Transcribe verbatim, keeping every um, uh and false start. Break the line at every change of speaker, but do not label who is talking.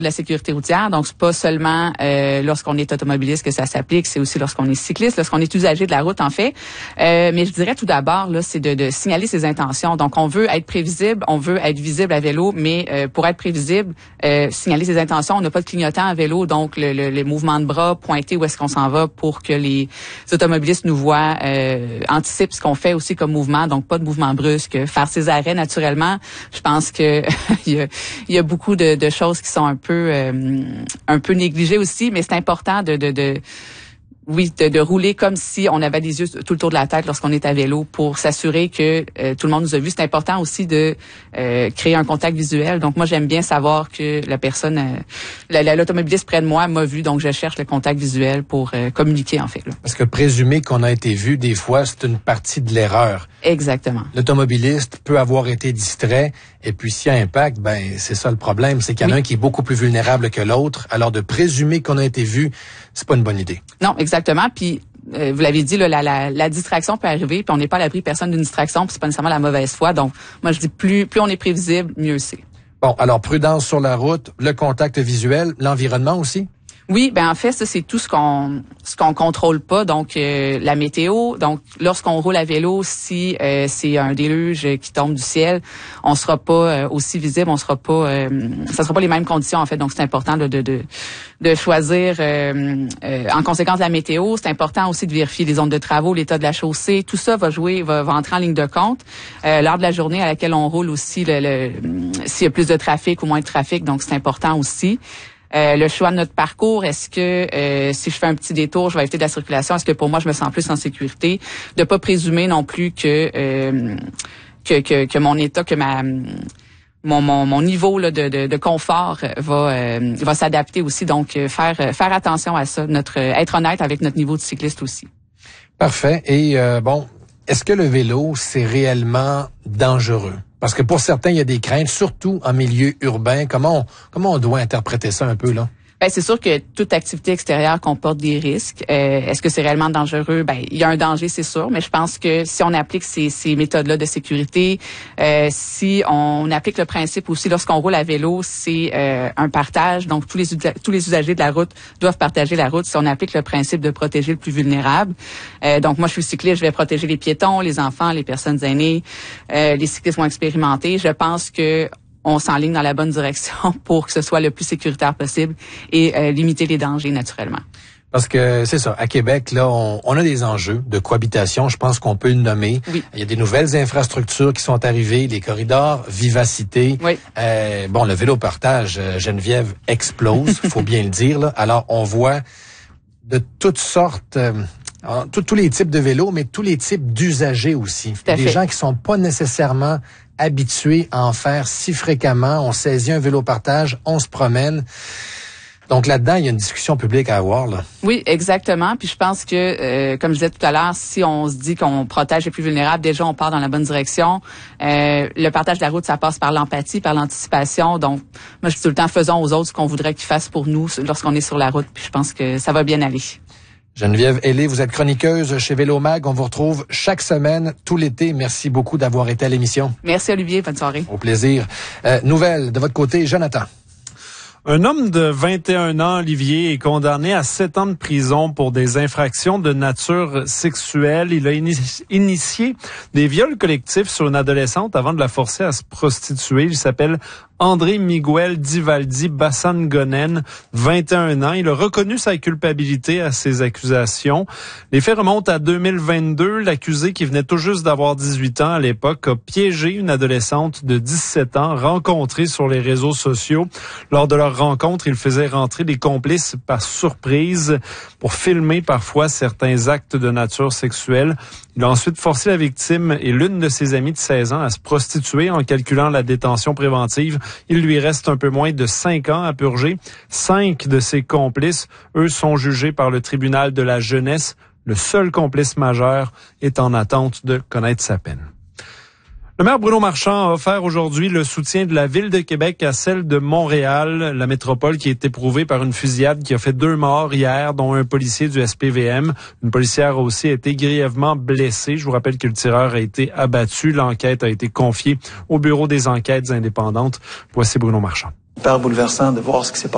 de la sécurité routière. Donc, c'est pas seulement euh, lorsqu'on est automobiliste que ça s'applique, c'est aussi lorsqu'on est cycliste, lorsqu'on est usager de la route, en fait. Euh, mais je dirais tout d'abord, là, c'est de, de signaler ses intentions. Donc, on veut être prévisible, on veut être visible à vélo, mais euh, pour être prévisible, euh, signaler ses intentions, on n'a pas de clignotant à vélo, donc le, le, le mouvement de bras, pointer où est-ce qu'on s'en va pour que les automobilistes nous voient, euh, anticipent ce qu'on fait aussi comme mouvement, donc pas de mouvement brusque, faire ses arrêts naturellement. Je pense que il y a, il y a beaucoup de, de choses qui sont un peu euh, un peu négligées aussi, mais c'est important de, de, de oui, de, de rouler comme si on avait les yeux tout le tour de la tête lorsqu'on est à vélo pour s'assurer que euh, tout le monde nous a vu. C'est important aussi de euh, créer un contact visuel. Donc moi, j'aime bien savoir que la personne, euh, la, la, l'automobiliste près de moi m'a vu, donc je cherche le contact visuel pour euh, communiquer en fait. Là.
Parce que présumer qu'on a été vu, des fois, c'est une partie de l'erreur.
Exactement.
L'automobiliste peut avoir été distrait et puis s'il y a impact, ben c'est ça le problème, c'est qu'il y en a oui. un qui est beaucoup plus vulnérable que l'autre. Alors de présumer qu'on a été vu, c'est pas une bonne idée.
Non, exactement. Puis euh, vous l'avez dit, là, la, la, la distraction peut arriver, puis on n'est pas à l'abri personne d'une distraction, puis c'est pas nécessairement la mauvaise foi. Donc moi je dis plus plus on est prévisible, mieux c'est.
Bon, alors prudence sur la route, le contact visuel, l'environnement aussi.
Oui, ben en fait, ça c'est tout ce qu'on ce qu'on contrôle pas. Donc euh, la météo. Donc lorsqu'on roule à vélo, si euh, c'est un déluge qui tombe du ciel, on sera pas euh, aussi visible, on sera pas, euh, ça sera pas les mêmes conditions en fait. Donc c'est important de de de, de choisir euh, euh, en conséquence de la météo. C'est important aussi de vérifier les zones de travaux, l'état de la chaussée. Tout ça va jouer, va, va entrer en ligne de compte. Euh, l'heure de la journée à laquelle on roule aussi, le, le, s'il y a plus de trafic ou moins de trafic. Donc c'est important aussi. Euh, le choix de notre parcours, est-ce que euh, si je fais un petit détour, je vais éviter de la circulation, est-ce que pour moi je me sens plus en sécurité, de pas présumer non plus que euh, que, que que mon état, que ma mon mon, mon niveau là, de, de de confort va euh, va s'adapter aussi, donc euh, faire faire attention à ça, notre être honnête avec notre niveau de cycliste aussi.
Parfait. Et euh, bon, est-ce que le vélo c'est réellement dangereux? Parce que pour certains, il y a des craintes, surtout en milieu urbain. Comment on, comment on doit interpréter ça un peu, là?
Ben, c'est sûr que toute activité extérieure comporte des risques. Euh, est-ce que c'est réellement dangereux? Ben, il y a un danger, c'est sûr, mais je pense que si on applique ces, ces méthodes-là de sécurité, euh, si on applique le principe aussi lorsqu'on roule à vélo, c'est euh, un partage. Donc, tous les tous les usagers de la route doivent partager la route. Si on applique le principe de protéger le plus vulnérable, euh, donc moi, je suis cycliste, je vais protéger les piétons, les enfants, les personnes aînées, euh, les cyclistes moins expérimentés. Je pense que on s'enligne dans la bonne direction pour que ce soit le plus sécuritaire possible et euh, limiter les dangers naturellement.
Parce que c'est ça, à Québec, là, on, on a des enjeux de cohabitation, je pense qu'on peut le nommer.
Oui.
Il y a des nouvelles infrastructures qui sont arrivées, les corridors, vivacité.
Oui.
Euh, bon, le vélo partage, euh, Geneviève, explose, faut bien le dire. Là. Alors, on voit de toutes sortes... Euh, tous les types de vélos, mais tous les types d'usagers aussi. Des fait. gens qui sont pas nécessairement habitués à en faire si fréquemment. On saisit un vélo partage, on se promène. Donc là-dedans, il y a une discussion publique à avoir, là.
Oui, exactement. Puis je pense que, euh, comme je disais tout à l'heure, si on se dit qu'on protège les plus vulnérables, déjà on part dans la bonne direction. Euh, le partage de la route, ça passe par l'empathie, par l'anticipation. Donc, moi, je dis tout le temps, faisons aux autres ce qu'on voudrait qu'ils fassent pour nous lorsqu'on est sur la route. Puis je pense que ça va bien aller.
Geneviève Ailé, vous êtes chroniqueuse chez Vélomag. On vous retrouve chaque semaine, tout l'été. Merci beaucoup d'avoir été à l'émission.
Merci Olivier, bonne soirée.
Au plaisir. Euh, nouvelle de votre côté, Jonathan.
Un homme de vingt et un ans, Olivier, est condamné à sept ans de prison pour des infractions de nature sexuelle. Il a inici- initié des viols collectifs sur une adolescente avant de la forcer à se prostituer. Il s'appelle André Miguel Divaldi Bassangonen, vingt et un ans. Il a reconnu sa culpabilité à ces accusations. Les faits remontent à deux mille vingt-deux. L'accusé, qui venait tout juste d'avoir dix-huit ans à l'époque, a piégé une adolescente de dix-sept ans rencontrée sur les réseaux sociaux. Lors de leur rencontre, il faisait rentrer des complices par surprise pour filmer parfois certains actes de nature sexuelle. Il a ensuite forcé la victime et l'une de ses amies de seize ans à se prostituer en calculant la détention préventive. Il lui reste un peu moins de cinq ans à purger. Cinq de ses complices, eux, sont jugés par le tribunal de la jeunesse. Le seul complice majeur est en attente de connaître sa peine. Le maire Bruno Marchand a offert aujourd'hui le soutien de la Ville de Québec à celle de Montréal, la métropole qui est éprouvée par une fusillade qui a fait deux morts hier, dont un policier du S P V M. Une policière a aussi été grièvement blessée. Je vous rappelle que le tireur a été abattu. L'enquête a été confiée au Bureau des enquêtes indépendantes. Voici Bruno Marchand.
Super bouleversant de voir ce qui s'est passé.